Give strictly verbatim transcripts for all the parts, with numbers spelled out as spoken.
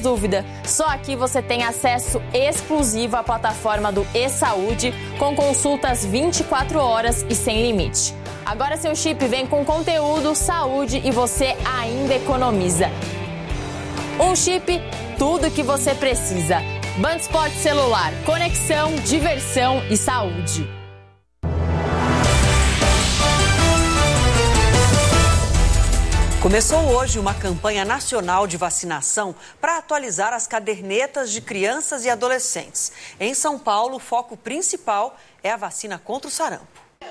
dúvida. Só aqui você tem acesso exclusivo à plataforma do e-Saúde, com consultas vinte e quatro horas e sem limite. Agora seu chip vem com conteúdo, saúde e você ainda economiza. Um chip, tudo que você precisa. Band Sport Celular, conexão, diversão e saúde. Começou hoje uma campanha nacional de vacinação para atualizar as cadernetas de crianças e adolescentes. Em São Paulo, o foco principal é a vacina contra o sarampo.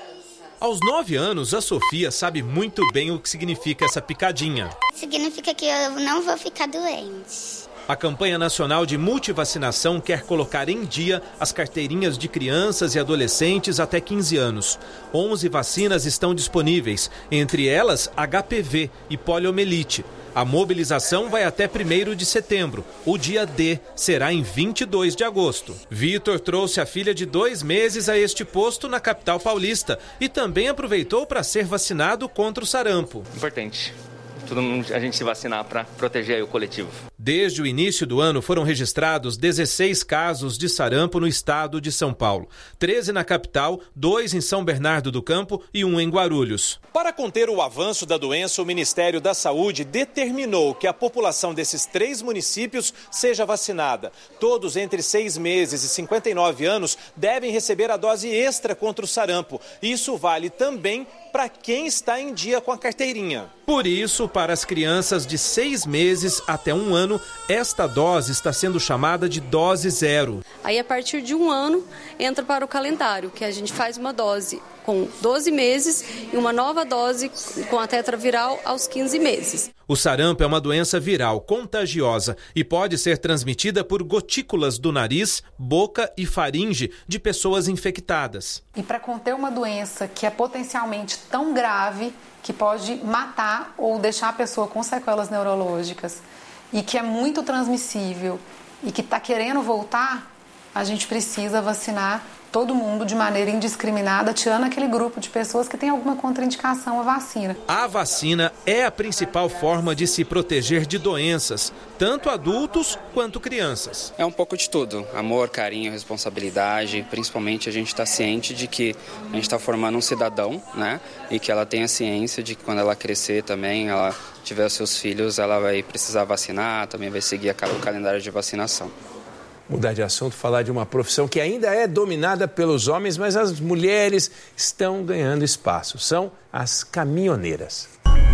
Aos nove anos, a Sofia sabe muito bem o que significa essa picadinha. Significa que eu não vou ficar doente. A campanha nacional de multivacinação quer colocar em dia as carteirinhas de crianças e adolescentes até quinze anos. onze vacinas estão disponíveis, entre elas H P V e poliomielite. A mobilização vai até primeiro de setembro. O dia D será em vinte e dois de agosto. Vitor trouxe a filha de dois meses a este posto na capital paulista e também aproveitou para ser vacinado contra o sarampo. Importante. Todo mundo, a gente se vacinar para proteger o coletivo. Desde o início do ano foram registrados dezesseis casos de sarampo no estado de São Paulo. treze na capital, dois em São Bernardo do Campo e um em Guarulhos. Para conter o avanço da doença, o Ministério da Saúde determinou que a população desses três municípios seja vacinada. Todos entre seis meses e cinquenta e nove anos devem receber a dose extra contra o sarampo. Isso vale também para quem está em dia com a carteirinha. Por isso, para as crianças de seis meses até um ano, esta dose está sendo chamada de dose zero. Aí, a partir de um ano, entra para o calendário, que a gente faz uma dose com doze meses e uma nova dose com a tetraviral aos quinze meses. O sarampo é uma doença viral contagiosa e pode ser transmitida por gotículas do nariz, boca e faringe de pessoas infectadas. E para conter uma doença que é potencialmente tão grave que pode matar ou deixar a pessoa com sequelas neurológicas e que é muito transmissível e que está querendo voltar, a gente precisa vacinar todo mundo de maneira indiscriminada, tirando aquele grupo de pessoas que tem alguma contraindicação à vacina. A vacina é a principal forma de se proteger de doenças, tanto adultos quanto crianças. É um pouco de tudo, amor, carinho, responsabilidade, principalmente a gente está ciente de que a gente está formando um cidadão, né? E que ela tenha ciência de que quando ela crescer também, ela tiver seus filhos, ela vai precisar vacinar, também vai seguir o calendário de vacinação. Mudar de assunto, falar de uma profissão que ainda é dominada pelos homens, mas as mulheres estão ganhando espaço. São as caminhoneiras.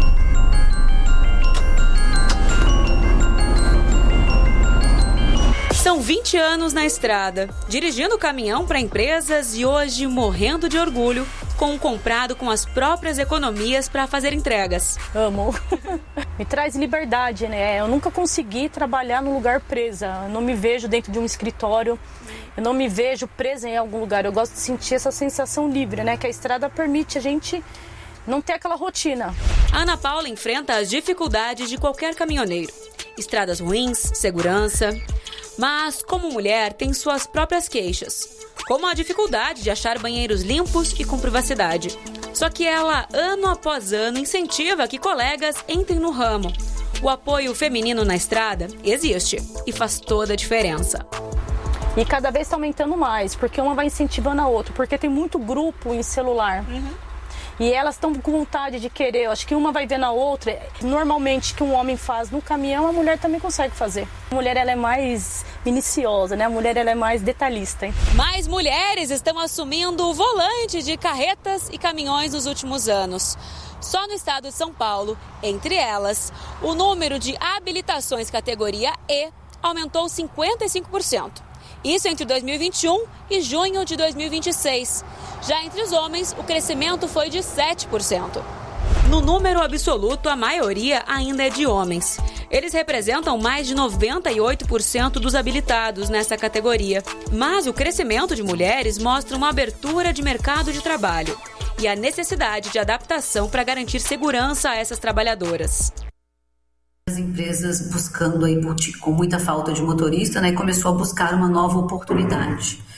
São vinte anos na estrada, dirigindo caminhão para empresas e hoje morrendo de orgulho com um comprado com as próprias economias para fazer entregas. Amo. Me traz liberdade, né? Eu nunca consegui trabalhar num lugar presa. Eu não me vejo dentro de um escritório. Eu não me vejo presa em algum lugar. Eu gosto de sentir essa sensação livre, né? Que a estrada permite a gente não ter aquela rotina. A Ana Paula enfrenta as dificuldades de qualquer caminhoneiro. Estradas ruins, segurança. Mas, como mulher, tem suas próprias queixas, como a dificuldade de achar banheiros limpos e com privacidade. Só que ela, ano após ano, incentiva que colegas entrem no ramo. O apoio feminino na estrada existe e faz toda a diferença. E cada vez está aumentando mais, porque uma vai incentivando a outra, porque tem muito grupo em celular. Uhum. E elas estão com vontade de querer, eu acho que uma vai ver na outra. Normalmente, o que um homem faz no caminhão, a mulher também consegue fazer. A mulher ela é mais minuciosa, né? A mulher ela é mais detalhista. Hein? Mais mulheres estão assumindo o volante de carretas e caminhões nos últimos anos. Só no estado de São Paulo, entre elas, o número de habilitações categoria E aumentou cinquenta e cinco por cento. Isso entre dois mil e vinte e um e junho de dois mil e vinte e seis. Já entre os homens, o crescimento foi de sete por cento. No número absoluto, a maioria ainda é de homens. Eles representam mais de noventa e oito por cento dos habilitados nessa categoria. Mas o crescimento de mulheres mostra uma abertura de mercado de trabalho e a necessidade de adaptação para garantir segurança a essas trabalhadoras. As empresas buscando aí com muita falta de motorista, né, começou a buscar uma nova oportunidade.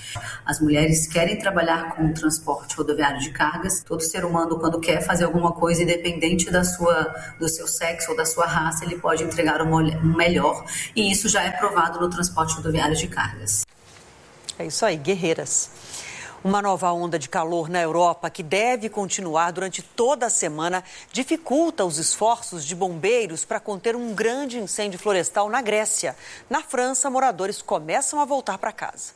As mulheres querem trabalhar com o transporte rodoviário de cargas. Todo ser humano, quando quer fazer alguma coisa, independente da sua, do seu sexo ou da sua raça, ele pode entregar o melhor. E isso já é provado no transporte rodoviário de cargas. É isso aí, guerreiras. Uma nova onda de calor na Europa, que deve continuar durante toda a semana, dificulta os esforços de bombeiros para conter um grande incêndio florestal na Grécia. Na França, moradores começam a voltar para casa.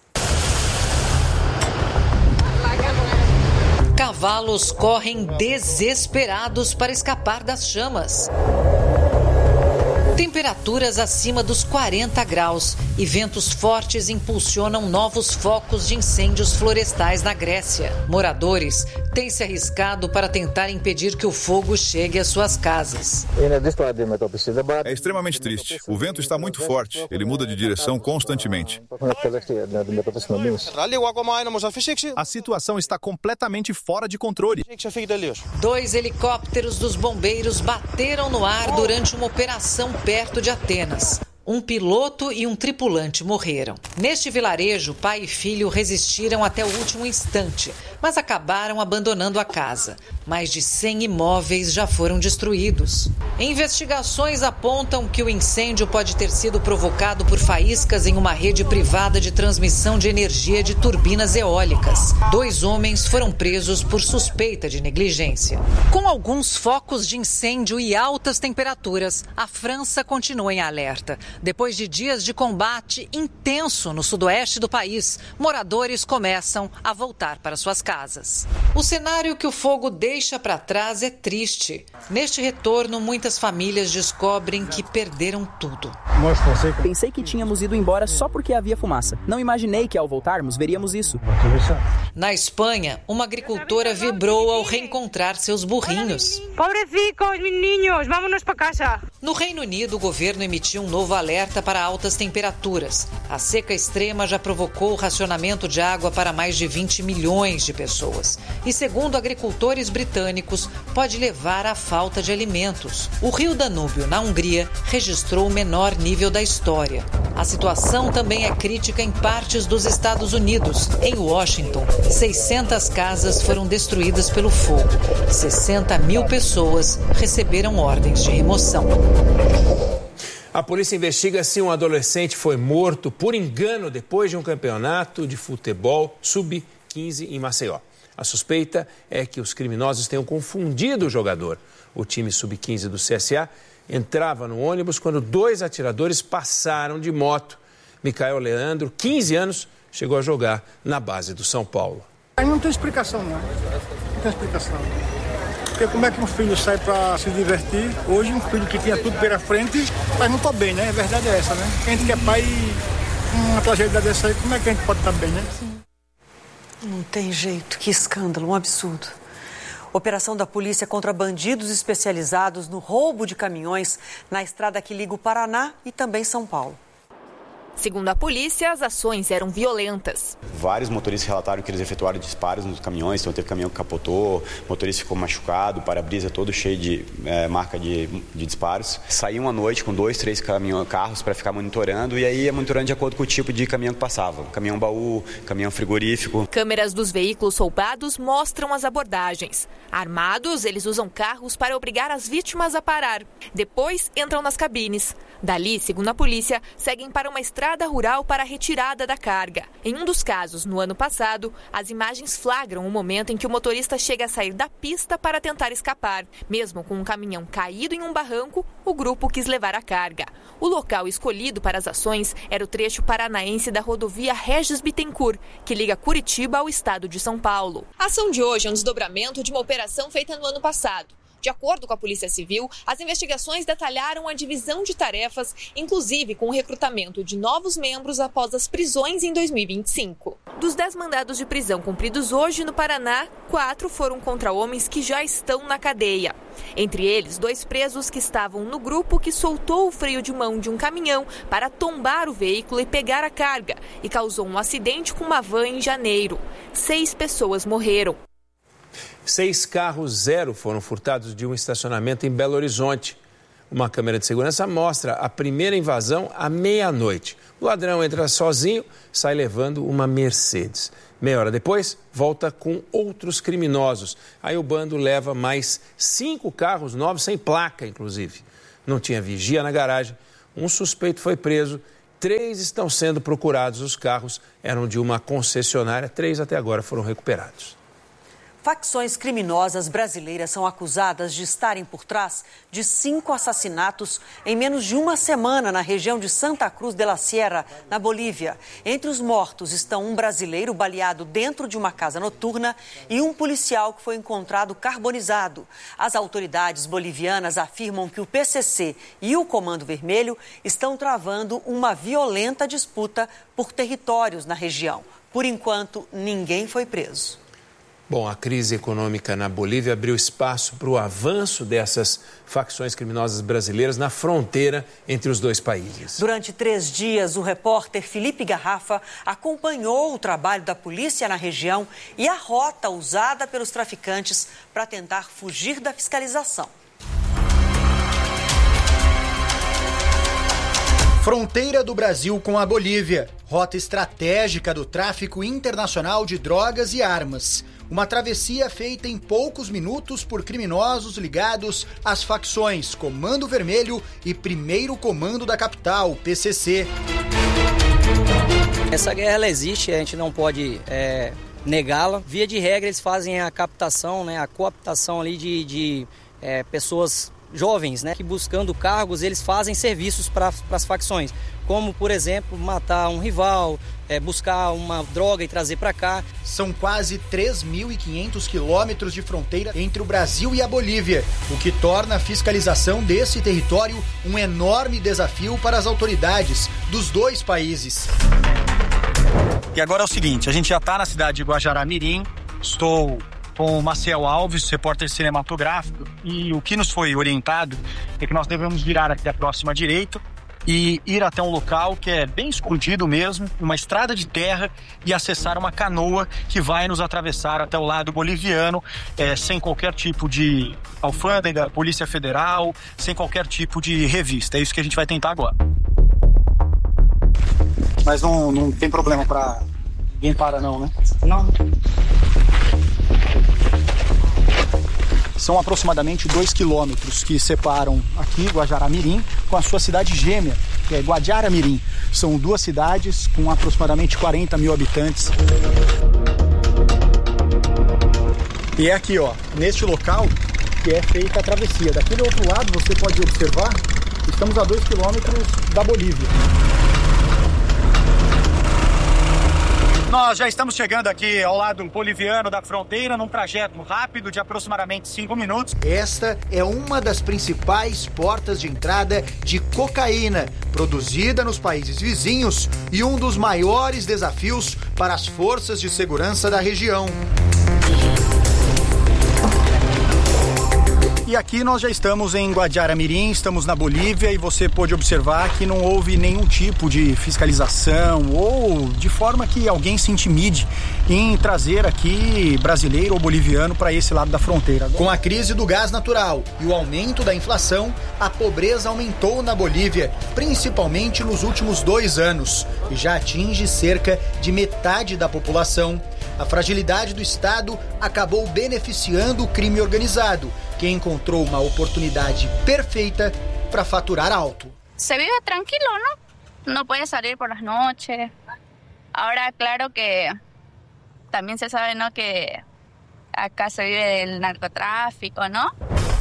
Cavalos correm desesperados para escapar das chamas. Temperaturas acima dos quarenta graus e ventos fortes impulsionam novos focos de incêndios florestais na Grécia. Moradores têm se arriscado para tentar impedir que o fogo chegue às suas casas. É extremamente triste. O vento está muito forte. Ele muda de direção constantemente. A situação está completamente fora de controle. Dois helicópteros dos bombeiros bateram no ar durante uma operação perto de Atenas. Um piloto e um tripulante morreram. Neste vilarejo, pai e filho resistiram até o último instante, mas acabaram abandonando a casa. Mais de cem imóveis já foram destruídos. Investigações apontam que o incêndio pode ter sido provocado por faíscas em uma rede privada de transmissão de energia de turbinas eólicas. Dois homens foram presos por suspeita de negligência. Com alguns focos de incêndio e altas temperaturas, a França continua em alerta. Depois de dias de combate intenso no sudoeste do país, moradores começam a voltar para suas casas. O cenário que o fogo deixa para trás é triste. Neste retorno, muitas famílias descobrem que perderam tudo. Pensei que tínhamos ido embora só porque havia fumaça. Não imaginei que ao voltarmos veríamos isso. Na Espanha, uma agricultora vibrou ao reencontrar seus burrinhos. Pobrecicos, meninos, vamos para casa. No Reino Unido, o governo emitiu um novo alerta para altas temperaturas. A seca extrema já provocou o racionamento de água para mais de vinte milhões de pessoas. E, segundo agricultores britânicos, pode levar à falta de alimentos. O rio Danúbio, na Hungria, registrou o menor nível da história. A situação também é crítica em partes dos Estados Unidos. Em Washington, seiscentas casas foram destruídas pelo fogo. sessenta mil pessoas receberam ordens de remoção. A polícia investiga se um adolescente foi morto por engano depois de um campeonato de futebol sub quinze em Maceió. A suspeita é que os criminosos tenham confundido o jogador. O time sub quinze do C S A entrava no ônibus quando dois atiradores passaram de moto. Micael Leandro, quinze anos, chegou a jogar na base do São Paulo. Aí não tem explicação, não. Não tem explicação. Porque como é que um filho sai para se divertir? Hoje um filho que tinha tudo pela frente, mas não está bem, né? A verdade é essa, né? Quem a gente que é pai, uma tragédia dessa aí, como é que a gente pode estar bem, né? Não tem jeito, que escândalo, um absurdo. Operação da polícia contra bandidos especializados no roubo de caminhões na estrada que liga o Paraná e também São Paulo. Segundo a polícia, as ações eram violentas. Vários motoristas relataram que eles efetuaram disparos nos caminhões, então teve caminhão que capotou, o motorista ficou machucado, o para-brisa todo cheio de é, marca de, de disparos. Saíam à noite com dois, três caminhão, carros para ficar monitorando e aí ia monitorando de acordo com o tipo de caminhão que passava. Caminhão baú, caminhão frigorífico. Câmeras dos veículos roubados mostram as abordagens. Armados, eles usam carros para obrigar as vítimas a parar. Depois, entram nas cabines. Dali, segundo a polícia, seguem para uma estrada rural para a retirada da carga. Em um dos casos, no ano passado, as imagens flagram o momento em que o motorista chega a sair da pista para tentar escapar. Mesmo com um caminhão caído em um barranco, o grupo quis levar a carga. O local escolhido para as ações era o trecho paranaense da rodovia Regis Bittencourt, que liga Curitiba ao estado de São Paulo. A ação de hoje é um desdobramento de uma operação feita no ano passado. De acordo com a Polícia Civil, as investigações detalharam a divisão de tarefas, inclusive com o recrutamento de novos membros após as prisões em dois mil e vinte e cinco. Dos dez mandados de prisão cumpridos hoje no Paraná, quatro foram contra homens que já estão na cadeia. Entre eles, dois presos que estavam no grupo que soltou o freio de mão de um caminhão para tombar o veículo e pegar a carga, e causou um acidente com uma van em janeiro. Seis pessoas morreram. Seis carros zero foram furtados de um estacionamento em Belo Horizonte. Uma câmera de segurança mostra a primeira invasão à meia-noite. O ladrão entra sozinho, sai levando uma Mercedes. Meia hora depois, volta com outros criminosos. Aí o bando leva mais cinco carros novos, sem placa, inclusive. Não tinha vigia na garagem. Um suspeito foi preso. Três estão sendo procurados. Os carros eram de uma concessionária. Três até agora foram recuperados. Facções criminosas brasileiras são acusadas de estarem por trás de cinco assassinatos em menos de uma semana na região de Santa Cruz de la Sierra, na Bolívia. Entre os mortos estão um brasileiro baleado dentro de uma casa noturna e um policial que foi encontrado carbonizado. As autoridades bolivianas afirmam que o P C C e o Comando Vermelho estão travando uma violenta disputa por territórios na região. Por enquanto, ninguém foi preso. Bom, a crise econômica na Bolívia abriu espaço para o avanço dessas facções criminosas brasileiras na fronteira entre os dois países. Durante três dias, o repórter Felipe Garrafa acompanhou o trabalho da polícia na região e a rota usada pelos traficantes para tentar fugir da fiscalização. Fronteira do Brasil com a Bolívia, rota estratégica do tráfico internacional de drogas e armas. Uma travessia feita em poucos minutos por criminosos ligados às facções Comando Vermelho e Primeiro Comando da Capital, P C C. Essa guerra ela existe, a gente não pode é, negá-la. Via de regra, eles fazem a captação, né, a cooptação ali de, de é, pessoas jovens, né, que buscando cargos, eles fazem serviços para as facções, como, por exemplo, matar um rival, é, buscar uma droga e trazer para cá. São quase três mil e quinhentos quilômetros de fronteira entre o Brasil e a Bolívia, o que torna a fiscalização desse território um enorme desafio para as autoridades dos dois países. E agora é o seguinte, a gente já está na cidade de Guajará-Mirim, estou com o Maciel Alves, repórter cinematográfico, e o que nos foi orientado é que nós devemos virar aqui a próxima direita e ir até um local que é bem escondido mesmo, uma estrada de terra, e acessar uma canoa que vai nos atravessar até o lado boliviano, é, sem qualquer tipo de alfândega, Polícia Federal, sem qualquer tipo de revista. É isso que a gente vai tentar agora. Mas não, não tem problema para ninguém para não, né? Não. São aproximadamente dois quilômetros que separam aqui Guajará-Mirim com a sua cidade gêmea, que é Guajará-Mirim. São duas cidades com aproximadamente quarenta mil habitantes. E é aqui, ó, neste local que é feita a travessia. Daquele outro lado, você pode observar, estamos a dois quilômetros da Bolívia. Nós já estamos chegando aqui ao lado boliviano da fronteira, num trajeto rápido de aproximadamente cinco minutos. Esta é uma das principais portas de entrada de cocaína, produzida nos países vizinhos, e um dos maiores desafios para as forças de segurança da região. E aqui nós já estamos em Guajará-Mirim, estamos na Bolívia, e você pode observar que não houve nenhum tipo de fiscalização ou de forma que alguém se intimide em trazer aqui brasileiro ou boliviano para esse lado da fronteira. Com a crise do gás natural e o aumento da inflação, a pobreza aumentou na Bolívia, principalmente nos últimos dois anos, e já atinge cerca de metade da população. A fragilidade do Estado acabou beneficiando o crime organizado, que encontrou uma oportunidade perfeita para faturar alto. Se vive tranquilo, ¿no? No puede salir por las noches. Ahora, claro que también se sabe, ¿no? Que acá se vive el narcotráfico, ¿no?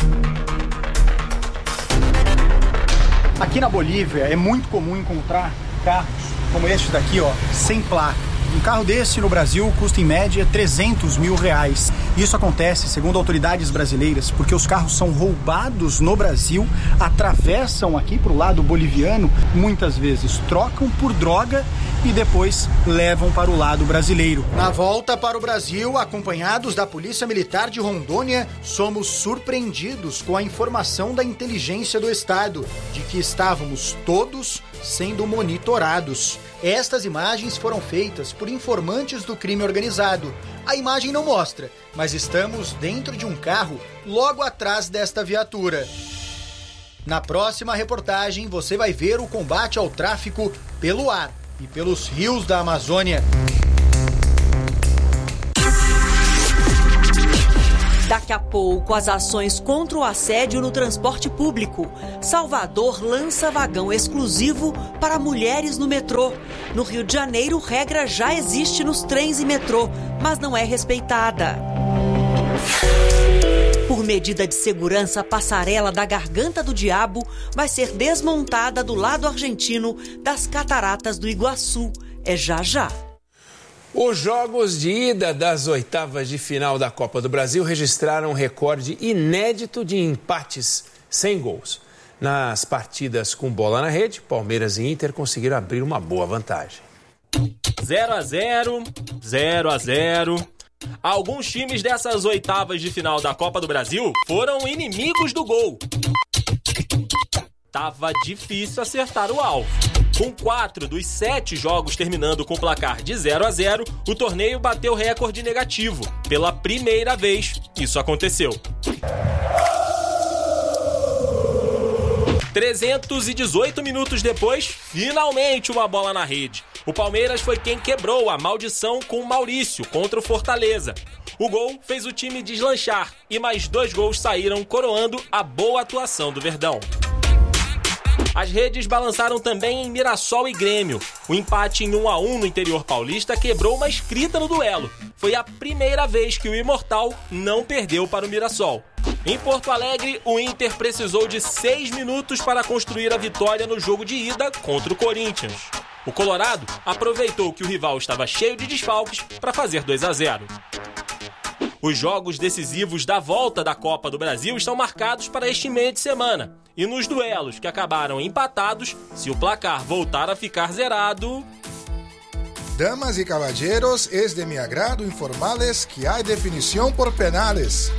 Aqui na Bolívia é muito comum encontrar carros como este daqui, ó, sem placa. Um carro desse no Brasil custa em média trezentos mil reais. Isso acontece, segundo autoridades brasileiras, porque os carros são roubados no Brasil, atravessam aqui para o lado boliviano, muitas vezes trocam por droga e depois levam para o lado brasileiro. Na volta para o Brasil, acompanhados da Polícia Militar de Rondônia, somos surpreendidos com a informação da inteligência do Estado de que estávamos todos sendo monitorados. Estas imagens foram feitas por informantes do crime organizado. A imagem não mostra, mas estamos dentro de um carro logo atrás desta viatura. Na próxima reportagem, você vai ver o combate ao tráfico pelo ar e pelos rios da Amazônia. Daqui a pouco, as ações contra o assédio no transporte público. Salvador lança vagão exclusivo para mulheres no metrô. No Rio de Janeiro, regra já existe nos trens e metrô, mas não é respeitada. Por medida de segurança, a passarela da Garganta do Diabo vai ser desmontada do lado argentino das Cataratas do Iguaçu. É já já. Os jogos de ida das oitavas de final da Copa do Brasil registraram um recorde inédito de empates sem gols. Nas partidas com bola na rede, Palmeiras e Inter conseguiram abrir uma boa vantagem. zero a zero, zero a zero. Alguns times dessas oitavas de final da Copa do Brasil foram inimigos do gol. Tava difícil acertar o alvo. Com quatro dos sete jogos terminando com placar de zero a zero, o torneio bateu recorde negativo. Pela primeira vez, isso aconteceu. trezentos e dezoito minutos depois, finalmente uma bola na rede. O Palmeiras foi quem quebrou a maldição com o Maurício contra o Fortaleza. O gol fez o time deslanchar e mais dois gols saíram coroando a boa atuação do Verdão. As redes balançaram também em Mirassol e Grêmio. O empate em um a um no interior paulista quebrou uma escrita no duelo. Foi a primeira vez que o Imortal não perdeu para o Mirassol. Em Porto Alegre, o Inter precisou de seis minutos para construir a vitória no jogo de ida contra o Corinthians. O Colorado aproveitou que o rival estava cheio de desfalques para fazer dois a zero. Os jogos decisivos da volta da Copa do Brasil estão marcados para este meio de semana. E nos duelos que acabaram empatados, se o placar voltar a ficar zerado... Damas e caballeros, es de mi agrado informarles que hay definición por penales.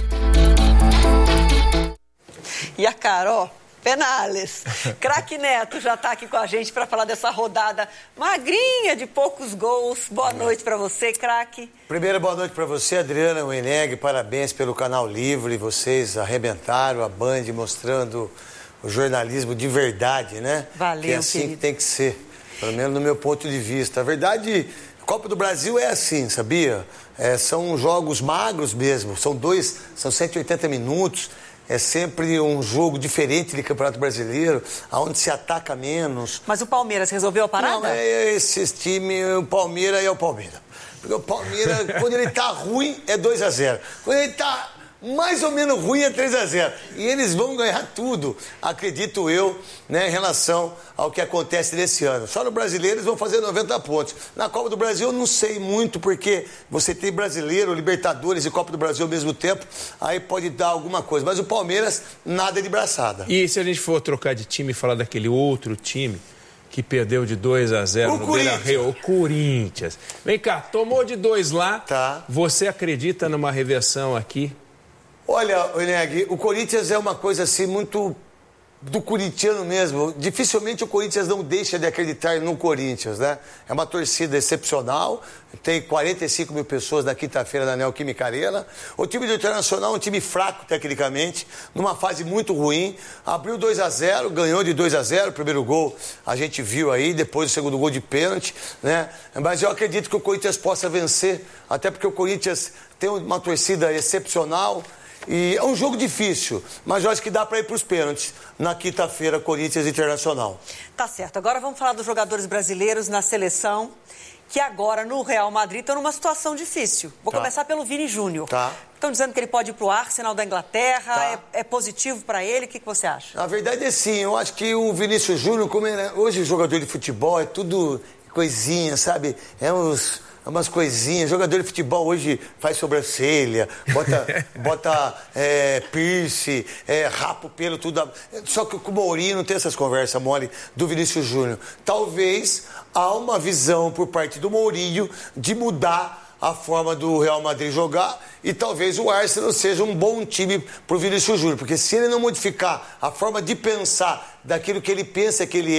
E a Carol, penales. Craque Neto já está aqui com a gente para falar dessa rodada magrinha de poucos gols. Boa noite para você, craque. Primeiro, boa noite para você, Adriana Weneg. Parabéns pelo Canal Livre. Vocês arrebentaram a Band mostrando o jornalismo de verdade, né? Valeu, que é assim querido. Que tem que ser, pelo menos no meu ponto de vista. A verdade, a Copa do Brasil é assim, sabia? É, são jogos magros mesmo, são dois, são cento e oitenta minutos. É sempre um jogo diferente de Campeonato Brasileiro, onde se ataca menos. Mas o Palmeiras resolveu a parada? Não, é esse time, o Palmeiras é o Palmeiras. Porque o Palmeiras, quando ele tá ruim, é dois a zero. Quando ele tá mais ou menos ruim, é três a zero. E eles vão ganhar tudo, acredito eu, né, em relação ao que acontece nesse ano. Só no Brasileiro eles vão fazer noventa pontos. Na Copa do Brasil eu não sei muito, porque você tem Brasileiro, Libertadores e Copa do Brasil ao mesmo tempo, aí pode dar alguma coisa. Mas o Palmeiras, nada de braçada. E se a gente for trocar de time e falar daquele outro time que perdeu de dois a zero o no Beira-Rio, o Corinthians. Vem cá, tomou de dois lá, tá. Você acredita numa reversão aqui? Olha, Weneg, o Corinthians é uma coisa assim muito do corintiano mesmo. Dificilmente o Corinthians não deixa de acreditar no Corinthians, né? É uma torcida excepcional, tem quarenta e cinco mil pessoas na quinta-feira na Neoquímica Arena. O time do Internacional é um time fraco tecnicamente, numa fase muito ruim. Abriu dois a zero, ganhou de dois a zero, o primeiro gol a gente viu aí, depois o segundo gol de pênalti, né? Mas eu acredito que o Corinthians possa vencer, até porque o Corinthians tem uma torcida excepcional. E é um jogo difícil, mas eu acho que dá para ir para os pênaltis na quinta-feira, Corinthians Internacional. Tá certo. Agora vamos falar dos jogadores brasileiros na seleção, que agora no Real Madrid estão numa situação difícil. Vou tá. começar pelo Vini Júnior. Tá. Estão dizendo que ele pode ir para o Arsenal da Inglaterra. Tá. É, é positivo para ele? O que, que você acha? Na verdade é sim. Eu acho que o Vinícius Júnior, como é, hoje jogador de futebol, é tudo coisinha, sabe? É uns... umas coisinhas, jogador de futebol hoje faz sobrancelha, bota, bota é, piercing, é, rapa o pelo, tudo. Só que com o Mourinho não tem essas conversas mole do Vinícius Júnior. Talvez há uma visão por parte do Mourinho de mudar a forma do Real Madrid jogar e talvez o Arsenal seja um bom time para o Vinícius Júnior, porque se ele não modificar a forma de pensar daquilo que ele pensa que ele é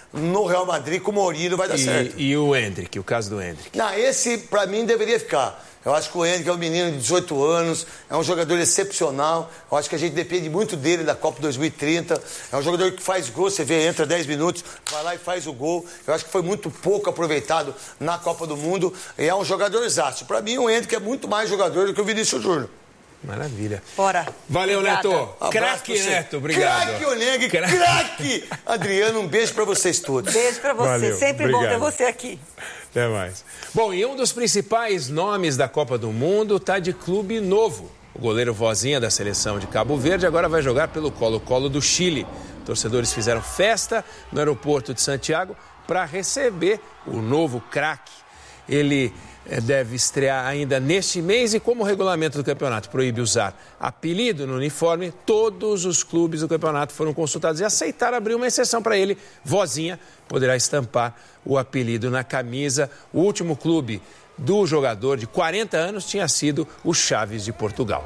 no Real Madrid com o Mourinho vai dar e, certo. E o Endrick, o caso do Endrick? Não, esse pra mim deveria ficar. Eu acho que o Endrick é um menino de dezoito anos, é um jogador excepcional. Eu acho que a gente depende muito dele da Copa dois mil e trinta. É um jogador que faz gol, você vê, entra dez minutos, vai lá e faz o gol. Eu acho que foi muito pouco aproveitado na Copa do Mundo. E é um jogador exato. Para mim, o Endrick é muito mais jogador do que o Vinícius Júnior. Maravilha. Bora. Valeu, Obrigada. Neto. Craque, Neto. Obrigado. Craque, Oneg. Craque. Adriano, um beijo para vocês todos. Beijo para você. Valeu. Sempre Obrigado. bom ter você aqui. Até mais. Bom, e um dos principais nomes da Copa do Mundo está de clube novo. O goleiro Vozinha da seleção de Cabo Verde agora vai jogar pelo Colo-Colo do Chile. Torcedores fizeram festa no aeroporto de Santiago para receber o novo craque. Ele deve estrear ainda neste mês e, como o regulamento do campeonato proíbe usar apelido no uniforme, todos os clubes do campeonato foram consultados e aceitaram abrir uma exceção para ele. Vozinha poderá estampar o apelido na camisa. O último clube do jogador de quarenta anos tinha sido o Chaves de Portugal.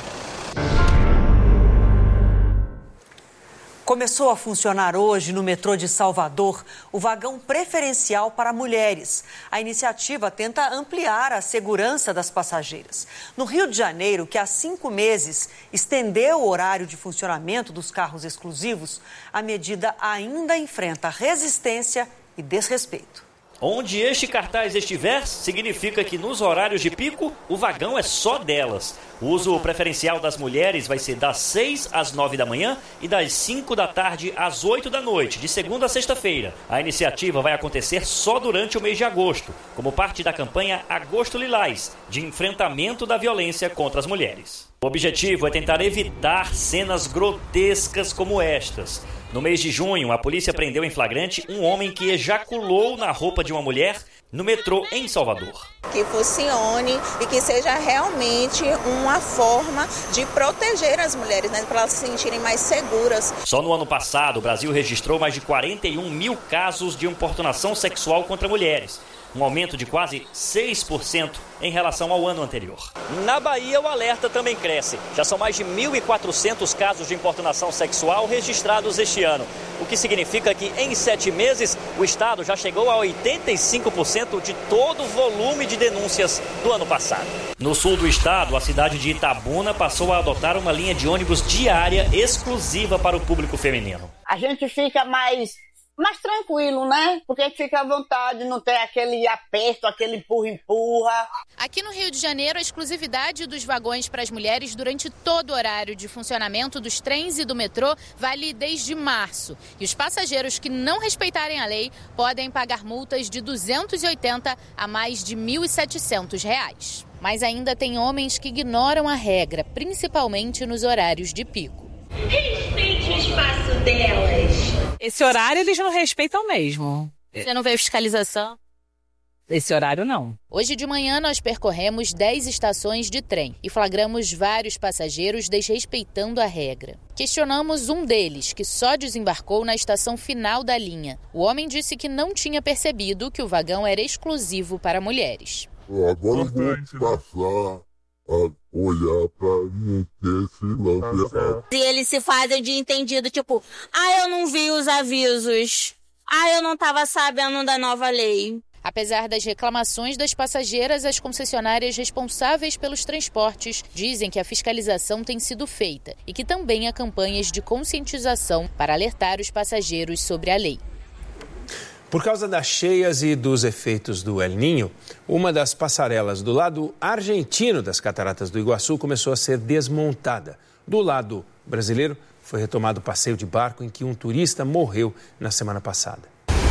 Começou a funcionar hoje no metrô de Salvador o vagão preferencial para mulheres. A iniciativa tenta ampliar a segurança das passageiras. No Rio de Janeiro, que há cinco meses estendeu o horário de funcionamento dos carros exclusivos, a medida ainda enfrenta resistência e desrespeito. Onde este cartaz estiver, significa que nos horários de pico, o vagão é só delas. O uso preferencial das mulheres vai ser das seis às nove da manhã e das cinco da tarde às oito da noite, de segunda a sexta-feira. A iniciativa vai acontecer só durante o mês de agosto, como parte da campanha Agosto Lilás, de enfrentamento da violência contra as mulheres. O objetivo é tentar evitar cenas grotescas como estas. No mês de junho, a polícia prendeu em flagrante um homem que ejaculou na roupa de uma mulher no metrô em Salvador. Que funcione e que seja realmente uma forma de proteger as mulheres, né, para elas se sentirem mais seguras. Só no ano passado, o Brasil registrou mais de quarenta e um mil casos de importunação sexual contra mulheres, um aumento de quase seis por cento em relação ao ano anterior. Na Bahia, o alerta também cresce. Já são mais de mil e quatrocentos casos de importunação sexual registrados este ano, o que significa que em sete meses o estado já chegou a oitenta e cinco por cento de todo o volume de denúncias do ano passado. No sul do estado, a cidade de Itabuna passou a adotar uma linha de ônibus diária exclusiva para o público feminino. A gente fica mais... mais tranquilo, né? Porque fica à vontade, não tem aquele aperto, aquele empurra-empurra. Aqui no Rio de Janeiro, a exclusividade dos vagões para as mulheres durante todo o horário de funcionamento dos trens e do metrô vale desde março. E os passageiros que não respeitarem a lei podem pagar multas de duzentos e oitenta a mais de mil e setecentos reais. Mas ainda tem homens que ignoram a regra, principalmente nos horários de pico. Respeite o espaço delas. Esse horário eles não respeitam mesmo. Você não vê fiscalização? Esse horário não. Hoje de manhã nós percorremos dez estações de trem e flagramos vários passageiros desrespeitando a regra. Questionamos um deles, que só desembarcou na estação final da linha. O homem disse que não tinha percebido que o vagão era exclusivo para mulheres. Agora eu vou passar a olhar pra mim ter esse lance errado. E eles se fazem de entendido, tipo, ah, eu não vi os avisos. Ah, eu não tava sabendo da nova lei. Apesar das reclamações das passageiras, as concessionárias responsáveis pelos transportes dizem que a fiscalização tem sido feita e que também há campanhas de conscientização para alertar os passageiros sobre a lei. Por causa das cheias e dos efeitos do El Niño, uma das passarelas do lado argentino das Cataratas do Iguaçu começou a ser desmontada. Do lado brasileiro, foi retomado o passeio de barco em que um turista morreu na semana passada.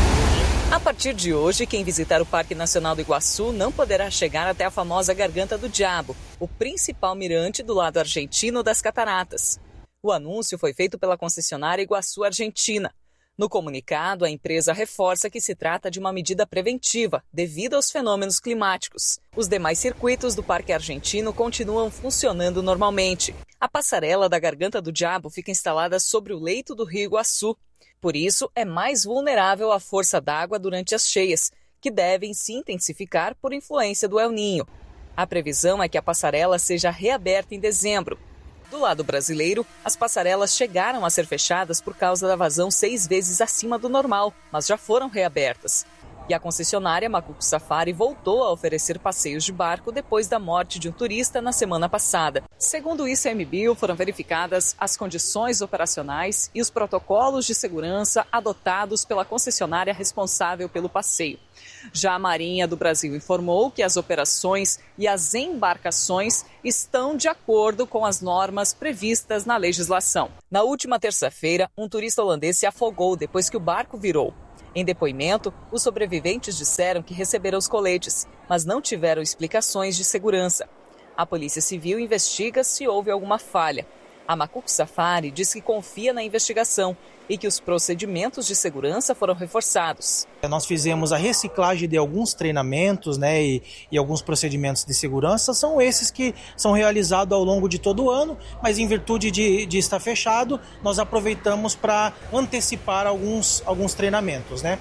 A partir de hoje, quem visitar o Parque Nacional do Iguaçu não poderá chegar até a famosa Garganta do Diabo, o principal mirante do lado argentino das cataratas. O anúncio foi feito pela concessionária Iguaçu Argentina. No comunicado, a empresa reforça que se trata de uma medida preventiva, devido aos fenômenos climáticos. Os demais circuitos do Parque Argentino continuam funcionando normalmente. A passarela da Garganta do Diabo fica instalada sobre o leito do Rio Iguaçu. Por isso, é mais vulnerável à força d'água durante as cheias, que devem se intensificar por influência do El Niño. A previsão é que a passarela seja reaberta em dezembro. Do lado brasileiro, as passarelas chegaram a ser fechadas por causa da vazão seis vezes acima do normal, mas já foram reabertas. E a concessionária Macuco Safari voltou a oferecer passeios de barco depois da morte de um turista na semana passada. Segundo o I C M B I, foram verificadas as condições operacionais e os protocolos de segurança adotados pela concessionária responsável pelo passeio. Já a Marinha do Brasil informou que as operações e as embarcações estão de acordo com as normas previstas na legislação. Na última terça-feira, um turista holandês se afogou depois que o barco virou. Em depoimento, os sobreviventes disseram que receberam os coletes, mas não tiveram explicações de segurança. A Polícia Civil investiga se houve alguma falha. A Macuco Safari diz que confia na investigação e que os procedimentos de segurança foram reforçados. Nós fizemos a reciclagem de alguns treinamentos, né, e, e alguns procedimentos de segurança, são esses que são realizados ao longo de todo o ano, mas em virtude de, de estar fechado, nós aproveitamos para antecipar alguns, alguns treinamentos, né?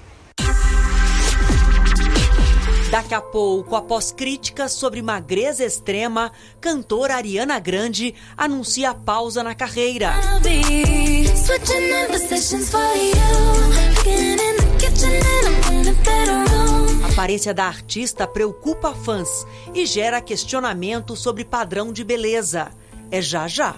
Daqui a pouco, após críticas sobre magreza extrema, cantora Ariana Grande anuncia pausa na carreira. A aparência da artista preocupa fãs e gera questionamento sobre padrão de beleza. É já já.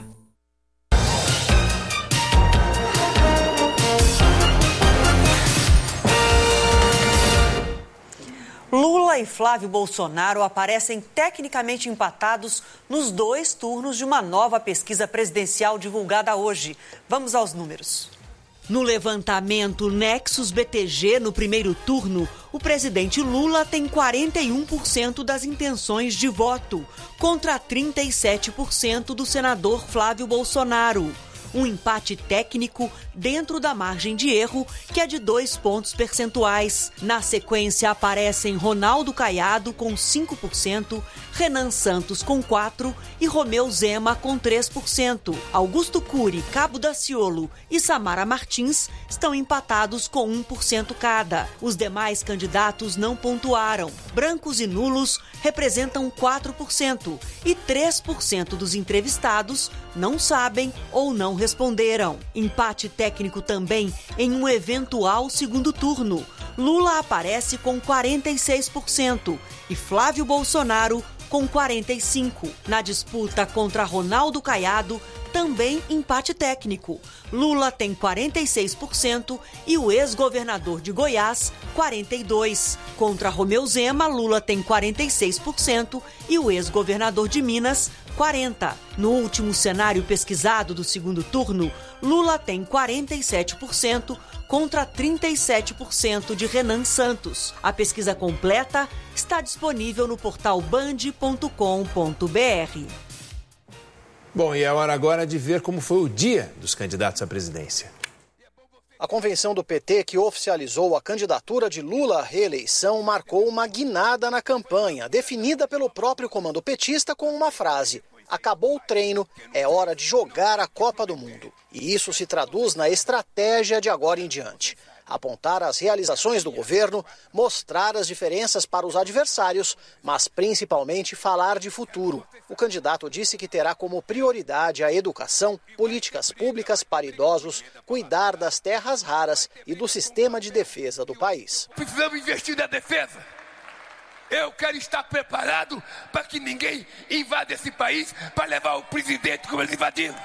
Lula e Flávio Bolsonaro aparecem tecnicamente empatados nos dois turnos de uma nova pesquisa presidencial divulgada hoje. Vamos aos números. No levantamento Nexus B T G, no primeiro turno, o presidente Lula tem quarenta e um por cento das intenções de voto, contra trinta e sete por cento do senador Flávio Bolsonaro. Um empate técnico dentro da margem de erro, que é de dois pontos percentuais. Na sequência aparecem Ronaldo Caiado com cinco por cento, Renan Santos com quatro por cento e Romeu Zema com três por cento. Augusto Cury, Cabo Daciolo e Samara Martins estão empatados com um por cento cada. Os demais candidatos não pontuaram. Brancos e nulos representam quatro por cento e três por cento dos entrevistados não sabem ou não responderam. Empate técnico também em um eventual segundo turno. Lula aparece com quarenta e seis por cento e Flávio Bolsonaro com quarenta e cinco por cento. Na disputa contra Ronaldo Caiado, também empate técnico. Lula tem quarenta e seis por cento e o ex-governador de Goiás, quarenta e dois por cento. Contra Romeu Zema, Lula tem quarenta e seis por cento e o ex-governador de Minas, quarenta por cento. No último cenário pesquisado do segundo turno, Lula tem quarenta e sete por cento contra trinta e sete por cento de Renan Santos. A pesquisa completa está disponível no portal band ponto com ponto br. Bom, e é hora agora de ver como foi o dia dos candidatos à presidência. A convenção do P T, que oficializou a candidatura de Lula à reeleição, marcou uma guinada na campanha, definida pelo próprio comando petista com uma frase: acabou o treino, é hora de jogar a Copa do Mundo. E isso se traduz na estratégia de agora em diante. Apontar as realizações do governo, mostrar as diferenças para os adversários, mas principalmente falar de futuro. O candidato disse que terá como prioridade a educação, políticas públicas para idosos, cuidar das terras raras e do sistema de defesa do país. Precisamos investir na defesa. Eu quero estar preparado para que ninguém invada esse país para levar o presidente como eles invadiram.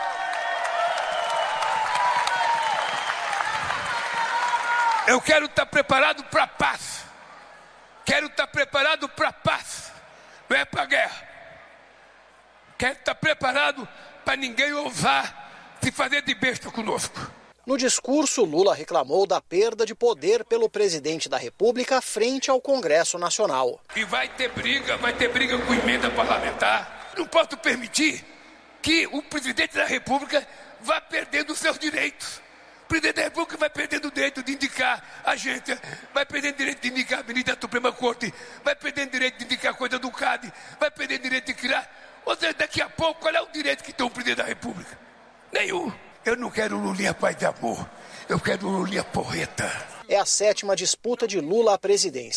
Eu quero estar preparado para a paz. Quero estar preparado para a paz. Não é para a guerra. Quero estar preparado para ninguém ousar se fazer de besta conosco. No discurso, Lula reclamou da perda de poder pelo presidente da República frente ao Congresso Nacional. E vai ter briga, vai ter briga com emenda parlamentar. Não posso permitir que o presidente da República vá perdendo os seus direitos. O presidente da República vai perdendo o direito de indicar agência, vai perdendo o direito de indicar a ministra da Suprema Corte, vai perdendo o direito de indicar coisa do C A D, vai perdendo o direito de criar. Ou seja, daqui a pouco, qual é o direito que tem o presidente da República? Nenhum. Eu não quero Lulinha paz de amor, eu quero Lulinha porreta. É a sétima disputa de Lula à presidência.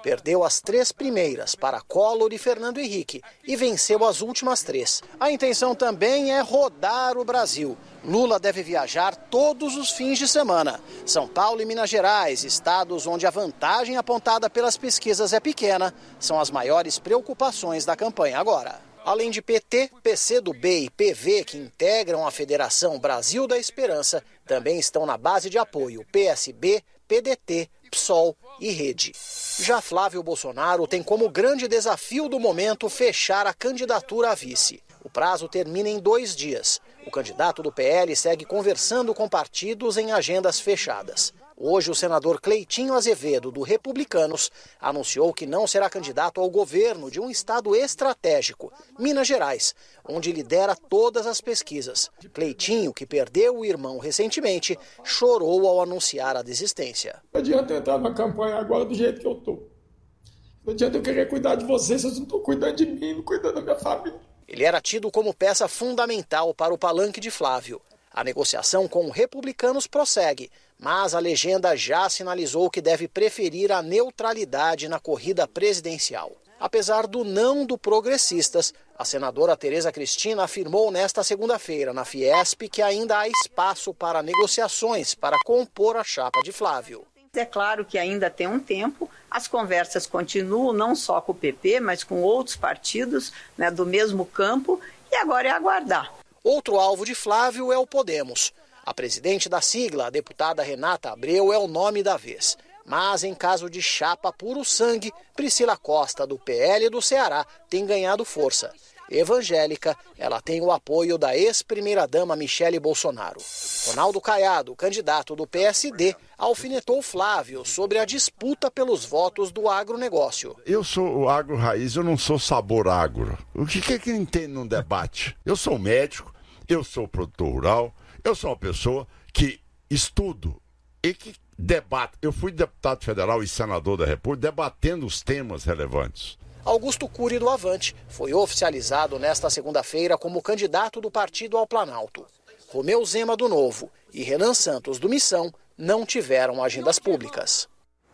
Perdeu as três primeiras para Collor e Fernando Henrique e venceu as últimas três. A intenção também é rodar o Brasil. Lula deve viajar todos os fins de semana. São Paulo e Minas Gerais, estados onde a vantagem apontada pelas pesquisas é pequena, são as maiores preocupações da campanha agora. Além de P T, P C do B e P V, que integram a Federação Brasil da Esperança, também estão na base de apoio P S B, P D T, P SOL e Rede. Já Flávio Bolsonaro tem como grande desafio do momento fechar a candidatura a vice. O prazo termina em dois dias. O candidato do P L segue conversando com partidos em agendas fechadas. Hoje, o senador Cleitinho Azevedo, do Republicanos, anunciou que não será candidato ao governo de um estado estratégico, Minas Gerais, onde lidera todas as pesquisas. Cleitinho, que perdeu o irmão recentemente, chorou ao anunciar a desistência. Não adianta eu entrar na campanha agora do jeito que eu estou. Não adianta eu querer cuidar de vocês, vocês não estão cuidando de mim, não cuidando da minha família. Ele era tido como peça fundamental para o palanque de Flávio. A negociação com Republicanos prossegue, mas a legenda já sinalizou que deve preferir a neutralidade na corrida presidencial. Apesar do não do Progressistas, a senadora Tereza Cristina afirmou nesta segunda-feira na Fiesp que ainda há espaço para negociações para compor a chapa de Flávio. É claro que ainda tem um tempo, as conversas continuam não só com o P P, mas com outros partidos, né, do mesmo campo, e agora é aguardar. Outro alvo de Flávio é o Podemos. A presidente da sigla, a deputada Renata Abreu, é o nome da vez. Mas em caso de chapa puro sangue, Priscila Costa, do P L do Ceará, tem ganhado força. Evangélica, ela tem o apoio da ex-primeira-dama Michele Bolsonaro. Ronaldo Caiado, candidato do P S D, alfinetou Flávio sobre a disputa pelos votos do agronegócio. Eu sou o agro raiz, eu não sou sabor agro. O que é que entende num debate? Eu sou médico, eu sou produtor rural, eu sou uma pessoa que estudo e que debato. Eu fui deputado federal e senador da República debatendo os temas relevantes. Augusto Cury do Avante foi oficializado nesta segunda-feira como candidato do partido ao Planalto. Romeu Zema do Novo e Renan Santos do Missão não tiveram agendas públicas.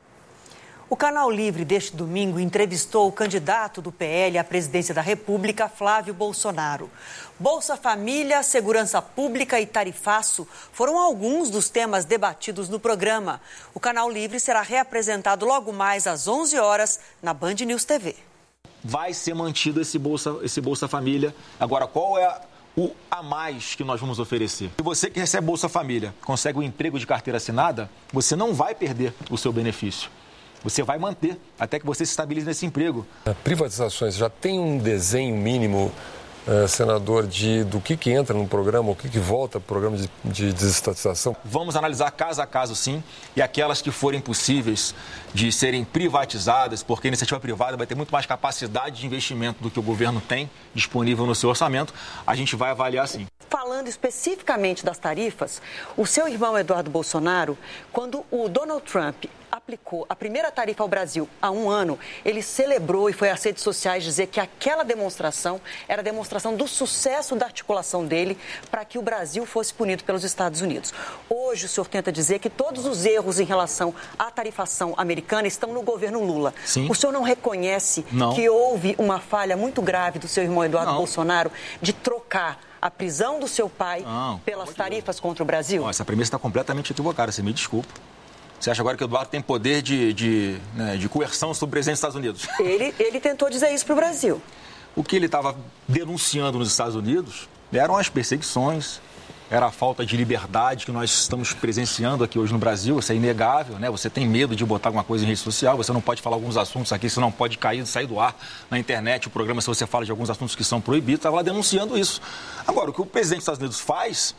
O Canal Livre deste domingo entrevistou o candidato do P L à presidência da República, Flávio Bolsonaro. Bolsa Família, segurança pública e tarifaço foram alguns dos temas debatidos no programa. O Canal Livre será reapresentado logo mais às onze horas na Band News T V. Vai ser mantido esse Bolsa, esse Bolsa Família. Agora, qual é o a mais que nós vamos oferecer? Se você que recebe Bolsa Família consegue um emprego de carteira assinada, você não vai perder o seu benefício. Você vai manter até que você se estabilize nesse emprego. Privatizações já tem um desenho mínimo, uh, senador, de, do que, que entra no programa, o que, que volta para o programa de, de desestatização? Vamos analisar caso a caso, sim, e aquelas que forem possíveis de serem privatizadas, porque a iniciativa privada vai ter muito mais capacidade de investimento do que o governo tem disponível no seu orçamento, a gente vai avaliar, sim. Falando especificamente das tarifas, o seu irmão Eduardo Bolsonaro, quando o Donald Trump aplicou a primeira tarifa ao Brasil há um ano, ele celebrou e foi às redes sociais dizer que aquela demonstração era a demonstração do sucesso da articulação dele para que o Brasil fosse punido pelos Estados Unidos. Hoje o senhor tenta dizer que todos os erros em relação à tarifação americana estão no governo Lula. Sim. O senhor não reconhece não. que houve uma falha muito grave do seu irmão Eduardo não. Bolsonaro de trocar a prisão do seu pai não, pelas tarifas contra o Brasil? Não, essa premissa está completamente equivocada, você me desculpa. Você acha agora que o Eduardo tem poder de, de, né, de coerção sobre o presidente dos Estados Unidos? Ele, ele tentou dizer isso para o Brasil. O que ele estava denunciando nos Estados Unidos eram as perseguições, era a falta de liberdade que nós estamos presenciando aqui hoje no Brasil. Isso é inegável, né? Você tem medo de botar alguma coisa em rede social, você não pode falar alguns assuntos aqui, você não pode cair, sair do ar na internet, o programa, se você fala de alguns assuntos que são proibidos, estava lá denunciando isso. Agora, o que o presidente dos Estados Unidos faz,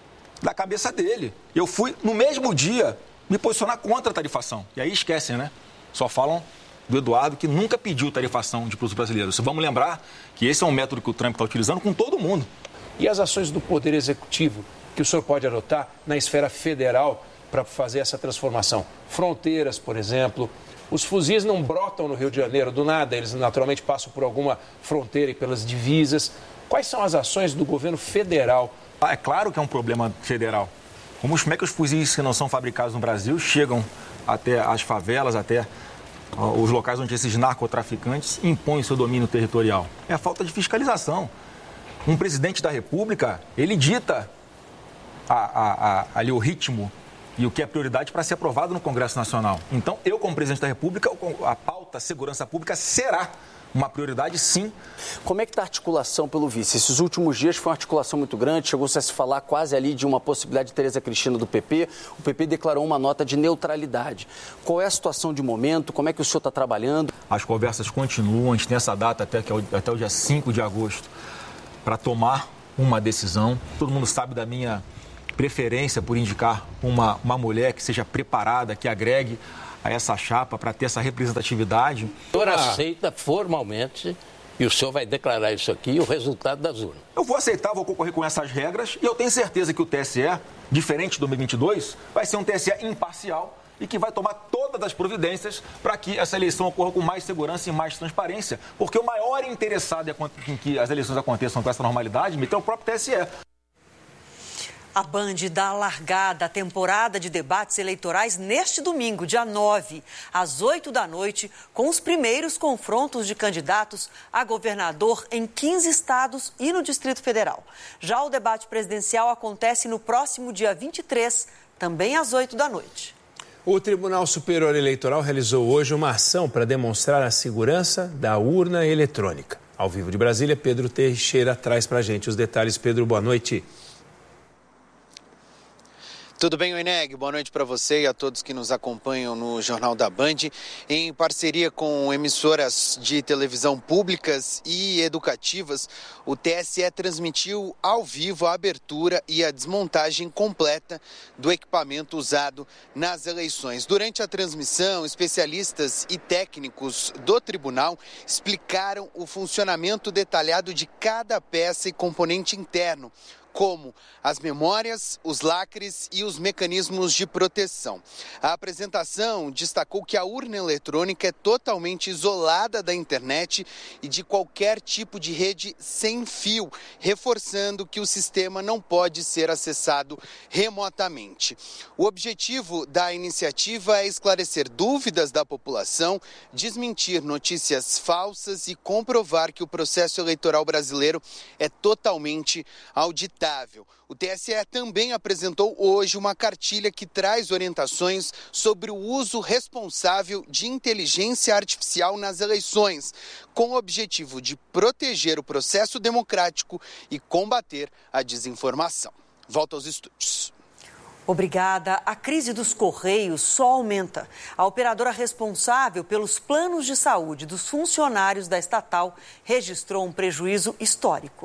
da cabeça dele. Eu fui, no mesmo dia, me posicionar contra a tarifação. E aí esquecem, né? Só falam do Eduardo, que nunca pediu tarifação para os brasileiros. Vamos lembrar que esse é um método que o Trump está utilizando com todo mundo. E as ações do Poder Executivo que o senhor pode adotar na esfera federal para fazer essa transformação? Fronteiras, por exemplo. Os fuzis não brotam no Rio de Janeiro do nada, eles naturalmente passam por alguma fronteira e pelas divisas. Quais são as ações do governo federal? Ah, é claro que é um problema federal. Como, como é que os fuzis que não são fabricados no Brasil chegam até as favelas, até os locais onde esses narcotraficantes impõem seu domínio territorial. É a falta de fiscalização. Um presidente da República, ele dita a, a, a, ali o ritmo e o que é prioridade para ser aprovado no Congresso Nacional. Então, eu, como presidente da República, a pauta segurança pública será uma prioridade, sim. Como é que está a articulação pelo vice? Esses últimos dias foi uma articulação muito grande, chegou-se a se falar quase ali de uma possibilidade de Tereza Cristina do P P. O P P declarou uma nota de neutralidade. Qual é a situação de momento? Como é que o senhor está trabalhando? As conversas continuam, a gente tem essa data até, que é o, até o dia cinco de agosto para tomar uma decisão. Todo mundo sabe da minha preferência por indicar uma, uma mulher que seja preparada, que agregue a essa chapa para ter essa representatividade. O senhor aceita formalmente e o senhor vai declarar isso aqui, o resultado das urnas? Eu vou aceitar, vou concorrer com essas regras e eu tenho certeza que o T S E, diferente do dois mil e vinte e dois, vai ser um T S E imparcial e que vai tomar todas as providências para que essa eleição ocorra com mais segurança e mais transparência, porque o maior interessado em que as eleições aconteçam com essa normalidade é o próprio T S E. A Band dá largada à temporada de debates eleitorais neste domingo, dia nove, às oito da noite, com os primeiros confrontos de candidatos a governador em quinze estados e no Distrito Federal. Já o debate presidencial acontece no próximo dia vinte e três, também às oito da noite. O Tribunal Superior Eleitoral realizou hoje uma ação para demonstrar a segurança da urna eletrônica. Ao vivo de Brasília, Pedro Teixeira traz para a gente os detalhes. Pedro, boa noite. Tudo bem, Oineg? Boa noite para você e a todos que nos acompanham no Jornal da Band. Em parceria com emissoras de televisão públicas e educativas, o T S E transmitiu ao vivo a abertura e a desmontagem completa do equipamento usado nas eleições. Durante a transmissão, especialistas e técnicos do tribunal explicaram o funcionamento detalhado de cada peça e componente interno, como as memórias, os lacres e os mecanismos de proteção. A apresentação destacou que a urna eletrônica é totalmente isolada da internet e de qualquer tipo de rede sem fio, reforçando que o sistema não pode ser acessado remotamente. O objetivo da iniciativa é esclarecer dúvidas da população, desmentir notícias falsas e comprovar que o processo eleitoral brasileiro é totalmente auditável. O T S E também apresentou hoje uma cartilha que traz orientações sobre o uso responsável de inteligência artificial nas eleições, com o objetivo de proteger o processo democrático e combater a desinformação. Volto aos estúdios. Obrigada. A crise dos Correios só aumenta. A operadora responsável pelos planos de saúde dos funcionários da estatal registrou um prejuízo histórico.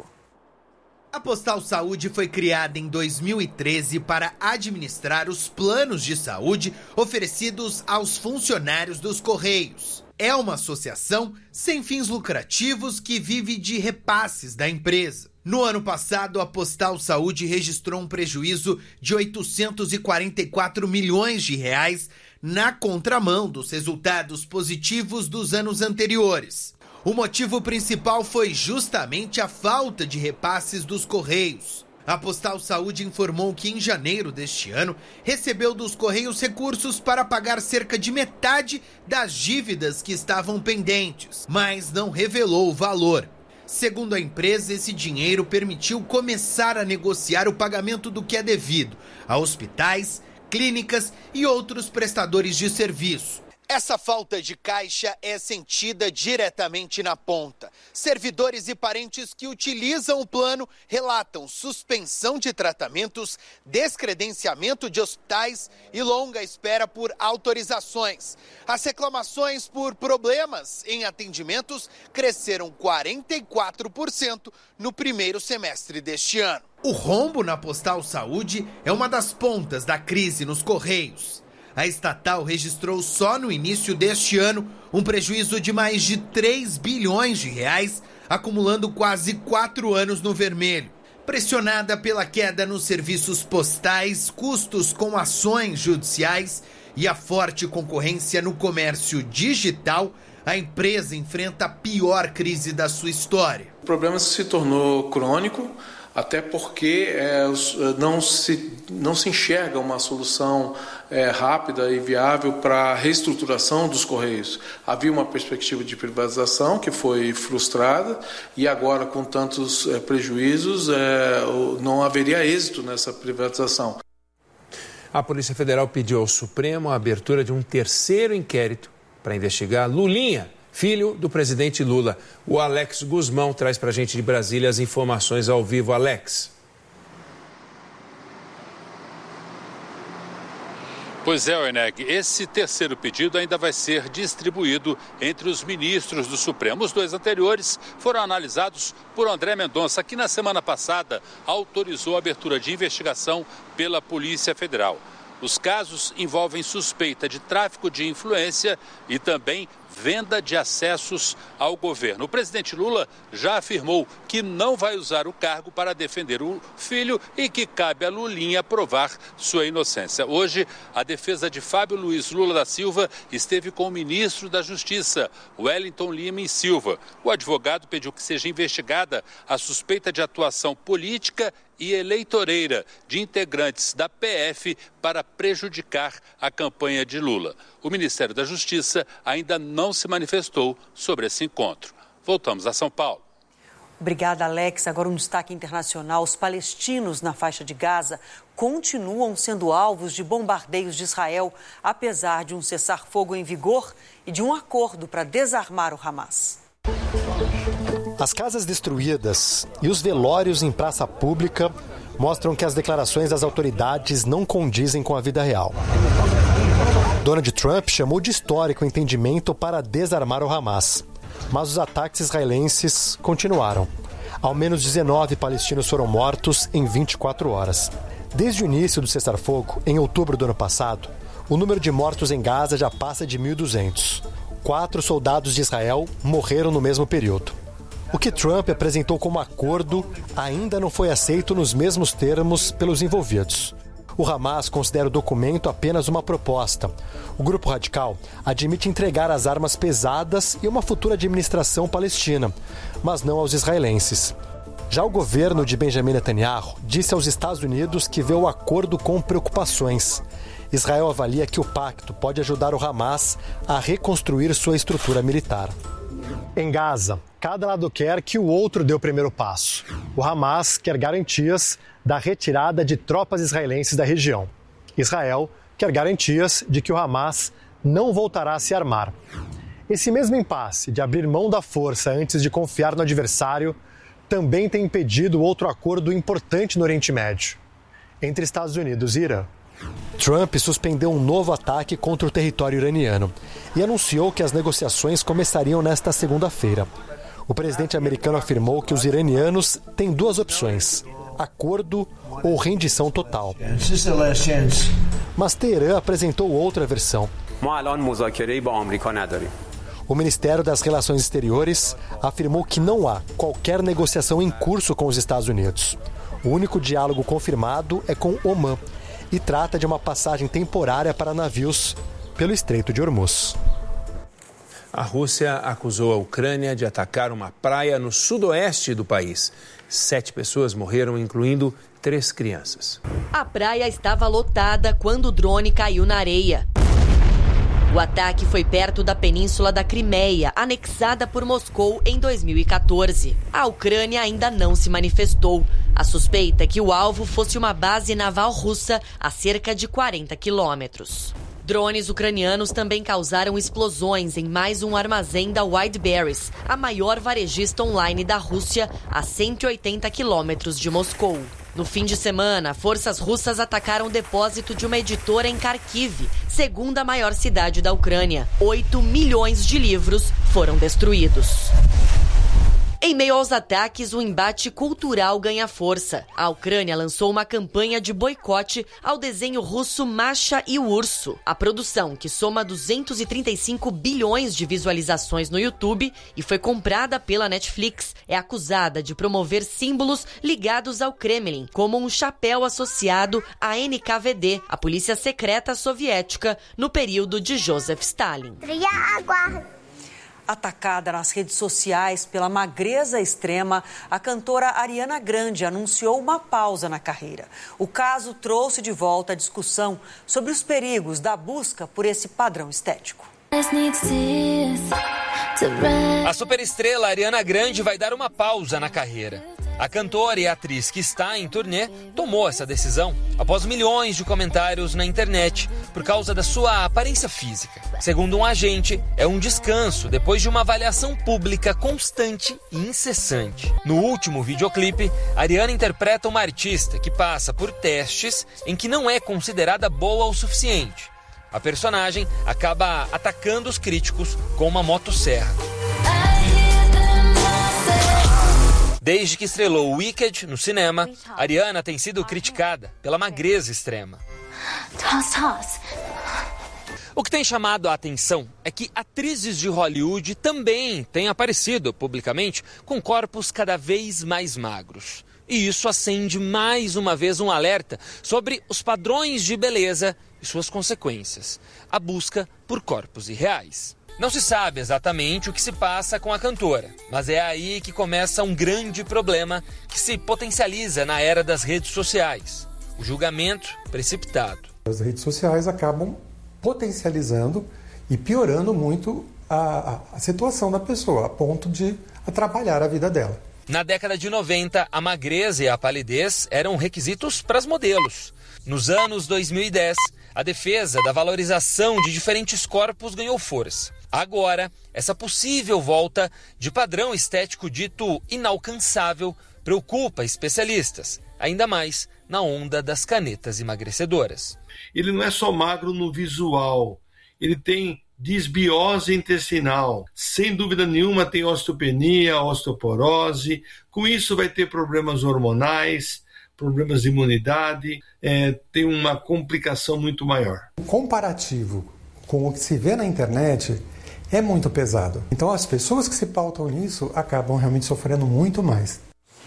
A Postal Saúde foi criada em dois mil e treze para administrar os planos de saúde oferecidos aos funcionários dos Correios. É uma associação sem fins lucrativos que vive de repasses da empresa. No ano passado, a Postal Saúde registrou um prejuízo de oitocentos e quarenta e quatro milhões de reais na contramão dos resultados positivos dos anos anteriores. O motivo principal foi justamente a falta de repasses dos Correios. A Postal Saúde informou que em janeiro deste ano recebeu dos Correios recursos para pagar cerca de metade das dívidas que estavam pendentes, mas não revelou o valor. Segundo a empresa, esse dinheiro permitiu começar a negociar o pagamento do que é devido a hospitais, clínicas e outros prestadores de serviço. Essa falta de caixa é sentida diretamente na ponta. Servidores e parentes que utilizam o plano relatam suspensão de tratamentos, descredenciamento de hospitais e longa espera por autorizações. As reclamações por problemas em atendimentos cresceram quarenta e quatro por cento no primeiro semestre deste ano. O rombo na Postal Saúde é uma das pontas da crise nos Correios. A estatal registrou só no início deste ano um prejuízo de mais de três bilhões de reais, acumulando quase quatro anos no vermelho. Pressionada pela queda nos serviços postais, custos com ações judiciais e a forte concorrência no comércio digital, a empresa enfrenta a pior crise da sua história. O problema se tornou crônico. até porque é, não, se, não se enxerga uma solução é, rápida e viável para a reestruturação dos Correios. Havia uma perspectiva de privatização que foi frustrada e agora, com tantos é, prejuízos, é, não haveria êxito nessa privatização. A Polícia Federal pediu ao Supremo a abertura de um terceiro inquérito para investigar Lulinha, filho do presidente Lula. O Alex Guzmão traz para a gente de Brasília as informações ao vivo. Alex. Pois é, Oeneg, esse terceiro pedido ainda vai ser distribuído entre os ministros do Supremo. Os dois anteriores foram analisados por André Mendonça, que na semana passada autorizou a abertura de investigação pela Polícia Federal. Os casos envolvem suspeita de tráfico de influência e também venda de acessos ao governo. O presidente Lula já afirmou que não vai usar o cargo para defender o filho e que cabe a Lulinha provar sua inocência. Hoje, a defesa de Fábio Luiz Lula da Silva esteve com o ministro da Justiça, Wellington Lima e Silva. O advogado pediu que seja investigada a suspeita de atuação política e eleitoreira de integrantes da P F para prejudicar a campanha de Lula. O Ministério da Justiça ainda não se manifestou sobre esse encontro. Voltamos a São Paulo. Obrigada, Alex. Agora um destaque internacional. Os palestinos na faixa de Gaza continuam sendo alvos de bombardeios de Israel, apesar de um cessar-fogo em vigor e de um acordo para desarmar o Hamas. As casas destruídas e os velórios em praça pública mostram que as declarações das autoridades não condizem com a vida real. Donald Trump chamou de histórico o entendimento para desarmar o Hamas, mas os ataques israelenses continuaram. Ao menos dezenove palestinos foram mortos em vinte e quatro horas. Desde o início do cessar-fogo, em outubro do ano passado, o número de mortos em Gaza já passa de mil e duzentos. Quatro soldados de Israel morreram no mesmo período. O que Trump apresentou como acordo ainda não foi aceito nos mesmos termos pelos envolvidos. O Hamas considera o documento apenas uma proposta. O grupo radical admite entregar as armas pesadas e uma futura administração palestina, mas não aos israelenses. Já o governo de Benjamin Netanyahu disse aos Estados Unidos que vê o acordo com preocupações. Israel avalia que o pacto pode ajudar o Hamas a reconstruir sua estrutura militar. Em Gaza, cada lado quer que o outro dê o primeiro passo. O Hamas quer garantias da retirada de tropas israelenses da região. Israel quer garantias de que o Hamas não voltará a se armar. Esse mesmo impasse de abrir mão da força antes de confiar no adversário também tem impedido outro acordo importante no Oriente Médio, entre Estados Unidos e Irã. Trump suspendeu um novo ataque contra o território iraniano e anunciou que as negociações começariam nesta segunda-feira. O presidente americano afirmou que os iranianos têm duas opções: acordo ou rendição total. Mas Teherã apresentou outra versão. O Ministério das Relações Exteriores afirmou que não há qualquer negociação em curso com os Estados Unidos. O único diálogo confirmado é com Omã e trata de uma passagem temporária para navios pelo Estreito de Hormuz. A Rússia acusou a Ucrânia de atacar uma praia no sudoeste do país. Sete pessoas morreram, incluindo três crianças. A praia estava lotada quando o drone caiu na areia. O ataque foi perto da península da Crimeia, anexada por Moscou em dois mil e quatorze. A Ucrânia ainda não se manifestou. A suspeita é que o alvo fosse uma base naval russa a cerca de quarenta quilômetros. Drones ucranianos também causaram explosões em mais um armazém da Wildberries, a maior varejista online da Rússia, a cento e oitenta quilômetros de Moscou. No fim de semana, forças russas atacaram o depósito de uma editora em Kharkiv, segunda maior cidade da Ucrânia. Oito milhões de livros foram destruídos. Em meio aos ataques, o embate cultural ganha força. A Ucrânia lançou uma campanha de boicote ao desenho russo Masha e o Urso. A produção, que soma duzentos e trinta e cinco bilhões de visualizações no YouTube e foi comprada pela Netflix, é acusada de promover símbolos ligados ao Kremlin, como um chapéu associado à N K V D, a polícia secreta soviética, no período de Joseph Stalin. Atacada nas redes sociais pela magreza extrema, a cantora Ariana Grande anunciou uma pausa na carreira. O caso trouxe de volta a discussão sobre os perigos da busca por esse padrão estético. A superestrela Ariana Grande vai dar uma pausa na carreira. A cantora e atriz que está em turnê tomou essa decisão após milhões de comentários na internet por causa da sua aparência física. Segundo um agente, é um descanso depois de uma avaliação pública constante e incessante. No último videoclipe, Ariana interpreta uma artista que passa por testes em que não é considerada boa o suficiente. A personagem acaba atacando os críticos com uma motosserra. Desde que estrelou Wicked no cinema, Ariana tem sido criticada pela magreza extrema. O que tem chamado a atenção é que atrizes de Hollywood também têm aparecido publicamente com corpos cada vez mais magros. E isso acende mais uma vez um alerta sobre os padrões de beleza e suas consequências, a busca por corpos irreais. Não se sabe exatamente o que se passa com a cantora, mas é aí que começa um grande problema que se potencializa na era das redes sociais: o julgamento precipitado. As redes sociais acabam potencializando e piorando muito a, a, a situação da pessoa, a ponto de atrapalhar a vida dela. Na década de noventa, a magreza e a palidez eram requisitos para as modelos. Nos anos dois mil e dez, a defesa da valorização de diferentes corpos ganhou força. Agora, essa possível volta de padrão estético dito inalcançável preocupa especialistas, ainda mais na onda das canetas emagrecedoras. Ele não é só magro no visual, ele tem disbiose intestinal. Sem dúvida nenhuma tem osteopenia, osteoporose. Com isso vai ter problemas hormonais, problemas de imunidade, é, tem uma complicação muito maior. O comparativo com o que se vê na internet é muito pesado. Então as pessoas que se pautam nisso acabam realmente sofrendo muito mais.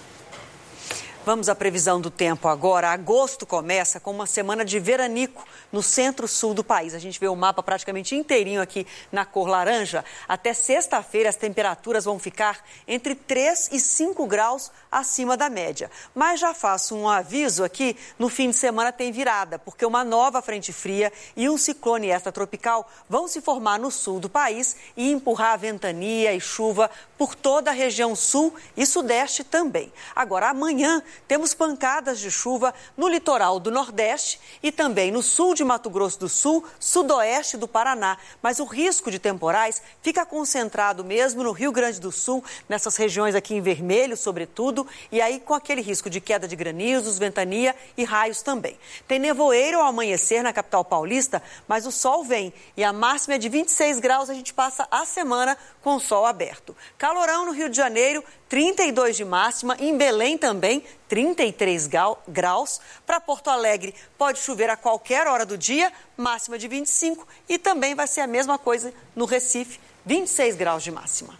Vamos à previsão do tempo agora. Agosto começa com uma semana de veranico no centro-sul do país. A gente vê o mapa praticamente inteirinho aqui na cor laranja. Até sexta-feira as temperaturas vão ficar entre três e cinco graus acima da média. Mas já faço um aviso aqui, no fim de semana tem virada, porque uma nova frente fria e um ciclone extratropical vão se formar no sul do país e empurrar ventania e chuva por toda a região sul e sudeste também. Agora, amanhã temos pancadas de chuva no litoral do Nordeste e também no sul de Mato Grosso do Sul, sudoeste do Paraná. Mas o risco de temporais fica concentrado mesmo no Rio Grande do Sul, nessas regiões aqui em vermelho, sobretudo, e aí com aquele risco de queda de granizos, ventania e raios também. Tem nevoeiro ao amanhecer na capital paulista, mas o sol vem e a máxima é de vinte e seis graus, a gente passa a semana com o sol aberto. Calorão no Rio de Janeiro, trinta e dois de máxima, em Belém também, trinta e três graus. Para Porto Alegre, pode chover a qualquer hora do dia, máxima de vinte e cinco, e também vai ser a mesma coisa no Recife, vinte e seis graus de máxima.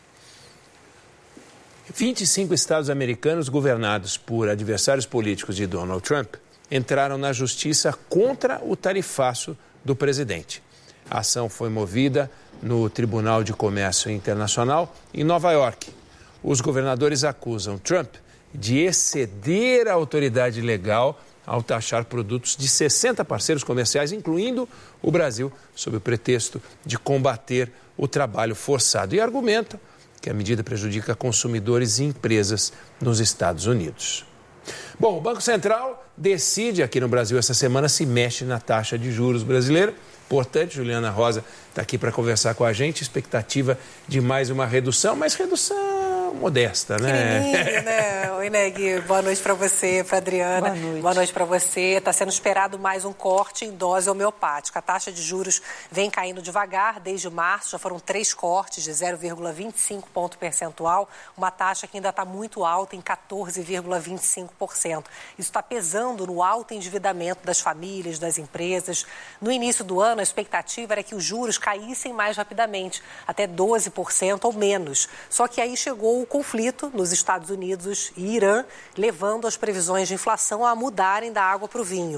vinte e cinco estados americanos governados por adversários políticos de Donald Trump entraram na justiça contra o tarifaço do presidente. A ação foi movida no Tribunal de Comércio Internacional em Nova York. Os governadores acusam Trump de exceder a autoridade legal ao taxar produtos de sessenta parceiros comerciais, incluindo o Brasil, sob o pretexto de combater o trabalho forçado. E argumentam que a medida prejudica consumidores e empresas nos Estados Unidos. Bom, o Banco Central decide aqui no Brasil essa semana se mexe na taxa de juros brasileira. Importante, Juliana Rosa está aqui para conversar com a gente. Expectativa de mais uma redução, mas redução modesta, né? né? Oi, Neg, boa noite para você, para Adriana. Boa noite. Boa noite para você. Está sendo esperado mais um corte em dose homeopática. A taxa de juros vem caindo devagar desde março. Já foram três cortes de zero vírgula vinte e cinco ponto percentual. Uma taxa que ainda está muito alta, em quatorze vírgula vinte e cinco por cento. Isso está pesando no alto endividamento das famílias, das empresas. No início do ano, a expectativa era que os juros caíssem mais rapidamente, até doze por cento ou menos. Só que aí chegou o conflito nos Estados Unidos e Irã, levando as previsões de inflação a mudarem da água para o vinho.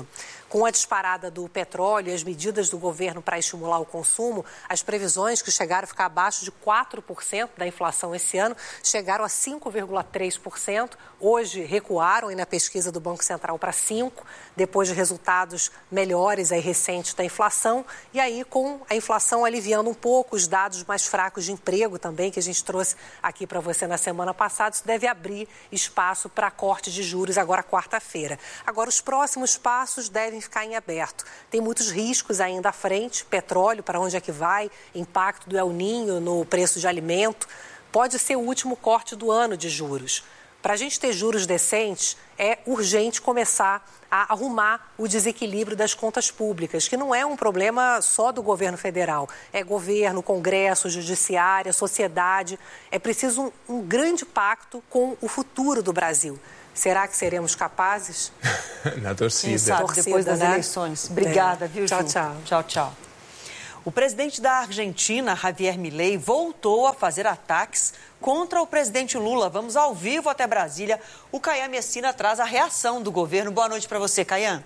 Com a disparada do petróleo e as medidas do governo para estimular o consumo, as previsões que chegaram a ficar abaixo de quatro por cento da inflação esse ano chegaram a cinco vírgula três por cento. Hoje recuaram aí na pesquisa do Banco Central para cinco por cento, depois de resultados melhores aí recentes da inflação. E aí, com a inflação aliviando um pouco, os dados mais fracos de emprego também, que a gente trouxe aqui para você na semana passada, isso deve abrir espaço para corte de juros agora quarta-feira. Agora, os próximos passos devem ficar em aberto. Tem muitos riscos ainda à frente, petróleo, para onde é que vai, impacto do El Niño no preço de alimento. Pode ser o último corte do ano de juros. Para a gente ter juros decentes, é urgente começar a arrumar o desequilíbrio das contas públicas, que não é um problema só do governo federal. É governo, Congresso, Judiciário, sociedade. É preciso um, um grande pacto com o futuro do Brasil. Será que seremos capazes? Na torcida. Quem sabe, Torcida, depois das né? eleições. Obrigada, é. viu, Tchau, Ju? tchau. Tchau, tchau. O presidente da Argentina, Javier Milei, voltou a fazer ataques contra o presidente Lula. Vamos ao vivo até Brasília. O Caian Messina traz a reação do governo. Boa noite para você, Caian.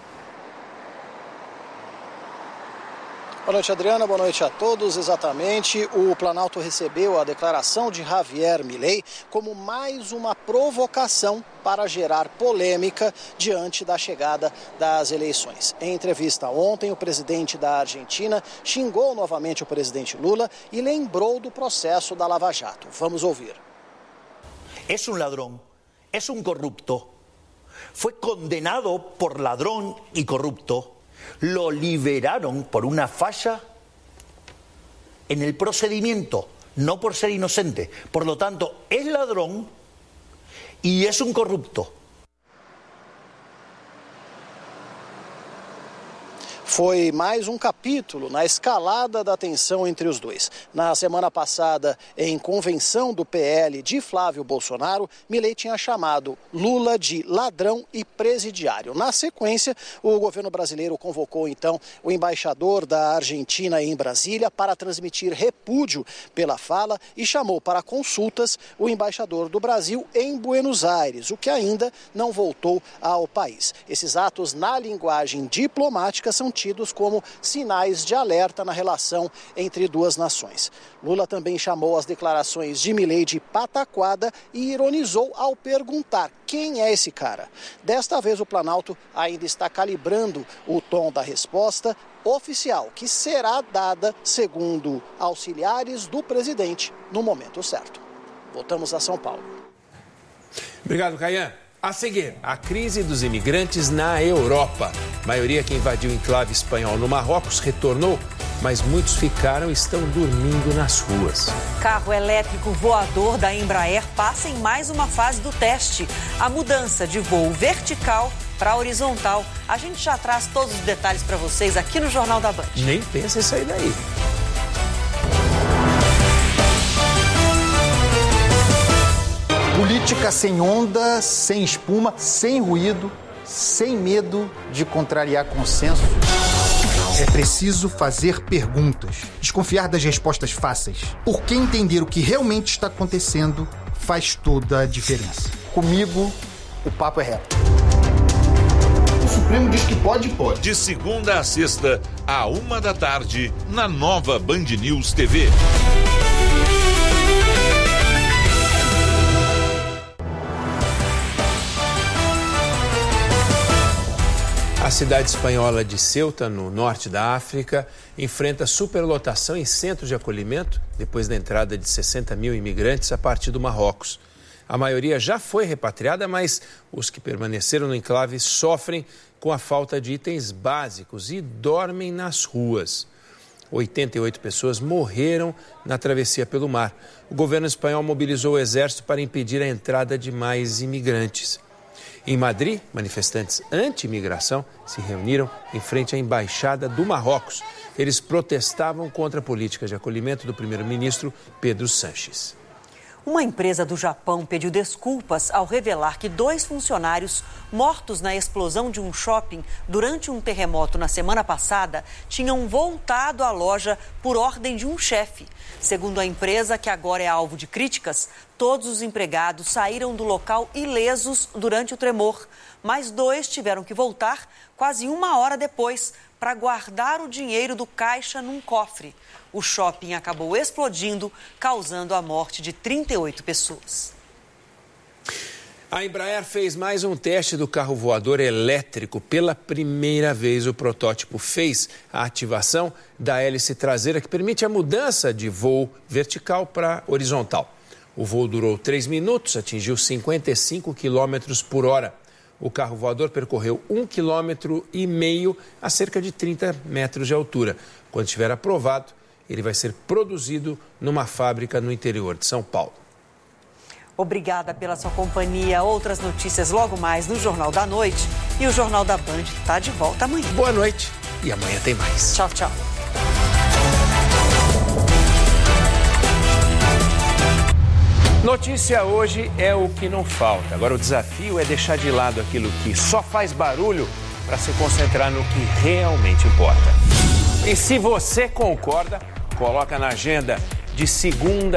Boa noite, Adriana. Boa noite a todos. Exatamente, o Planalto recebeu a declaração de Javier Milei como mais uma provocação para gerar polêmica diante da chegada das eleições. Em entrevista ontem, o presidente da Argentina xingou novamente o presidente Lula e lembrou do processo da Lava Jato. Vamos ouvir. É um ladrão, é um corrupto. Foi condenado por ladrão e corrupto. Lo liberaron por una falla en el procedimiento, no por ser inocente. Por lo tanto, es ladrón y es un corrupto. Foi mais um capítulo na escalada da tensão entre os dois. Na semana passada, em convenção do P L de Flávio Bolsonaro, Milei tinha chamado Lula de ladrão e presidiário. Na sequência, o governo brasileiro convocou então o embaixador da Argentina em Brasília para transmitir repúdio pela fala e chamou para consultas o embaixador do Brasil em Buenos Aires, o que ainda não voltou ao país. Esses atos na linguagem diplomática são tidos como sinais de alerta na relação entre duas nações. Lula também chamou as declarações de Milei de pataquada e ironizou ao perguntar quem é esse cara. Desta vez o Planalto ainda está calibrando o tom da resposta oficial, que será dada, segundo auxiliares do presidente, no momento certo. Voltamos a São Paulo. Obrigado, Caian. A seguir, a crise dos imigrantes na Europa. A maioria que invadiu o enclave espanhol no Marrocos retornou, mas muitos ficaram e estão dormindo nas ruas. Carro elétrico voador da Embraer passa em mais uma fase do teste. A mudança de voo vertical para horizontal. A gente já traz todos os detalhes para vocês aqui no Jornal da Band. Nem pensa em sair daí. Política sem onda, sem espuma, sem ruído, sem medo de contrariar consenso. É preciso fazer perguntas, desconfiar das respostas fáceis, porque entender o que realmente está acontecendo faz toda a diferença. Comigo, o papo é reto. O Supremo diz que pode, pode. De segunda a sexta, à uma da tarde, na nova Band News T V. A cidade espanhola de Ceuta, no norte da África, enfrenta superlotação em centros de acolhimento depois da entrada de sessenta mil imigrantes a partir do Marrocos. A maioria já foi repatriada, mas os que permaneceram no enclave sofrem com a falta de itens básicos e dormem nas ruas. oitenta e oito pessoas morreram na travessia pelo mar. O governo espanhol mobilizou o exército para impedir a entrada de mais imigrantes. Em Madrid, manifestantes anti-imigração se reuniram em frente à Embaixada do Marrocos. Eles protestavam contra a política de acolhimento do primeiro-ministro Pedro Sánchez. Uma empresa do Japão pediu desculpas ao revelar que dois funcionários mortos na explosão de um shopping durante um terremoto na semana passada tinham voltado à loja por ordem de um chefe. Segundo a empresa, que agora é alvo de críticas, todos os empregados saíram do local ilesos durante o tremor, mas dois tiveram que voltar quase uma hora depois para guardar o dinheiro do caixa num cofre. O shopping acabou explodindo, causando a morte de trinta e oito pessoas. A Embraer fez mais um teste do carro voador elétrico. Pela primeira vez, o protótipo fez a ativação da hélice traseira, que permite a mudança de voo vertical para horizontal. O voo durou três minutos, atingiu cinquenta e cinco quilômetros por hora. O carro voador percorreu um quilômetro e meio a cerca de trinta metros de altura. Quando estiver aprovado, ele vai ser produzido numa fábrica no interior de São Paulo. Obrigada pela sua companhia. Outras notícias logo mais no Jornal da Noite. E o Jornal da Band está de volta amanhã. Boa noite e amanhã tem mais. Tchau, tchau. Notícia hoje é o que não falta. Agora o desafio é deixar de lado aquilo que só faz barulho para se concentrar no que realmente importa. E se você concorda, coloca na agenda de segunda